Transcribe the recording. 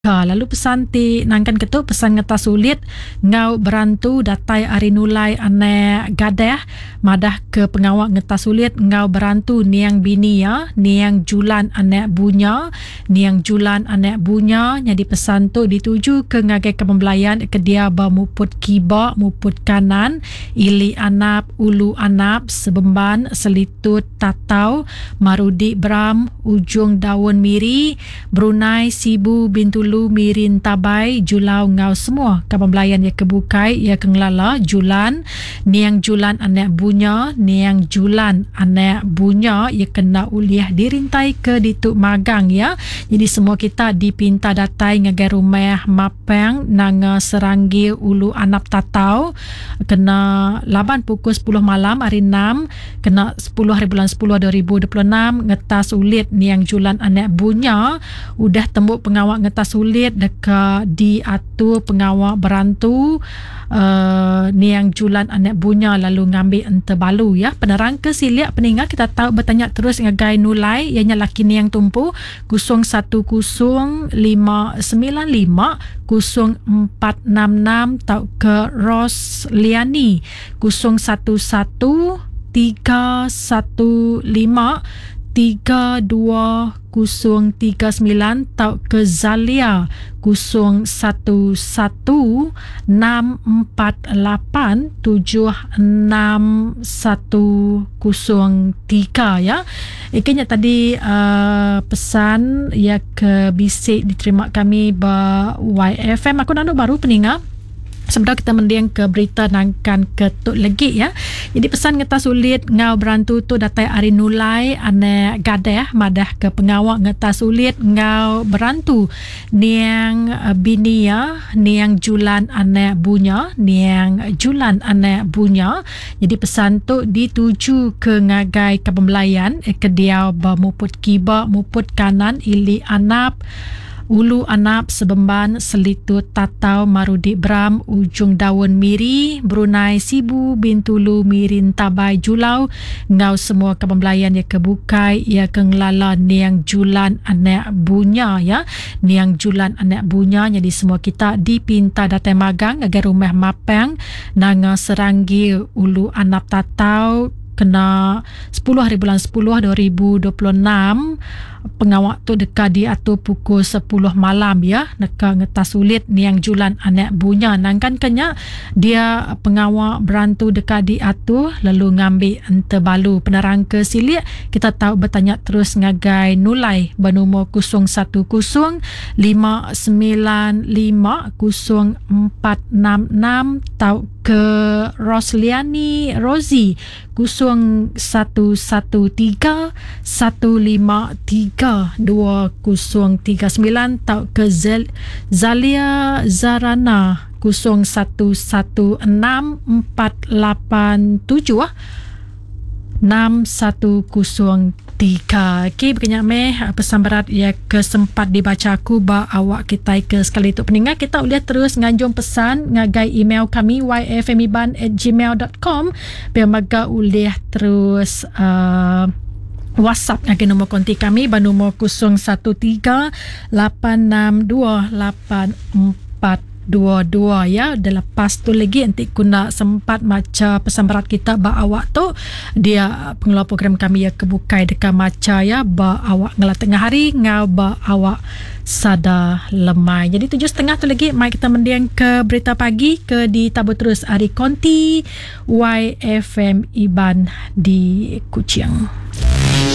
Lalu pesan ti nangkan ketuk pesan ngetas sulit ngau berantu datai ari nulai ane gadah madah ke pengawak ngetas sulit ngau berantu niang bini ya niang julan ane bunya niang julan ane bunya jadi pesan tu dituju ke ngagai kepembelayan ke dia ba muput kiba muput kanan ili anap ulu anap sebemban selitut tatau marudi bram ujung daun miri Brunei Sibu Bintulu Mirin Tabai Julau ngau semua kepembelayan ya kebukai ya kenglala julan niang julan anak bunya niang julan anak bunya ya kena uliah dirintai ke dituk magang ya jadi semua kita dipinta datai ngagai rumah mapang nang Seranggi Ulu Anap Tatau kena laban pukul 10 malam hari 6 kena 10 hari bulan 10 2026 ngetas ulit niang julan anak bunya udah tembuk pengawak ngetas sulit dekat diatur pengawal berantu niang julan anak bunya lalu ngambil ente balu ya penerang ke siliak peninggal kita tahu bertanya terus ngagai nulai ianya laki niang tumpu 010595 0466 tau ke Rosliani 011315 3239 tau ke Zalia 0116487613 ya. Ikannya tadi pesan ya ke bisik diterima kami ba YFM aku nak baru peningal sebentar kita mendiang ke berita nangkan ketuk legi ya. Jadi pesan ngetas sulit ngau berantu tu datai ari nulai ane gadah madah ke pengawak ngetas sulit ngau berantu niang bini ya niang julan ane bunya niang julan ane bunya. Jadi pesan tu dituju ke ngagai kepembelayan ke dia muput kiba muput kanan ili anap ulu anap sebemban selitut tatau marudi bram ujung daun miri Brunei Sibu Bintulu Mirin Tabai Julau ngau semua kepembelayan ya kebukai ya kenglala niang julan anak bunya ya niang julan anak bunya jadi semua kita dipinta datai magang agar rumah mapang nang Seranggi Ulu Anap Tatau kena 10 hari bulan 10 2026 pengawak tu dekat diatur pukul 10 malam ya dekat ngetas sulit niang julan anak bunya nangkan kenya dia pengawak berantu dekat diatur lalu ngambil ente balu penerang ke silik kita tahu bertanya terus ngagai nulai bernomor 0105950466 tahu ke Rosliani Rozi 0113153239 tahu ke Zalia Zarana 0116487610 Okey, berkenyak pesan berat ya kesempat dibaca aku ba awak kita ke sekali tu peninggal kita boleh terus nganjung pesan ngagai email kami yfmiban@gmail.com biar maga boleh terus WhatsApp ngagai nombor konti kami ba nombor 0138628422 ya. Dah lepas tu lagi nanti kuna sempat maca pesan berat kita ba awak tu dia pengelola program kami ya kebukai dekat maca ya ba awak ngala tengah hari ngau ba awak sada lemai. Jadi 7.30 tu lagi mai kita mendiang ke berita pagi ke ditabur terus Ari Konti YFM Iban di Kuching.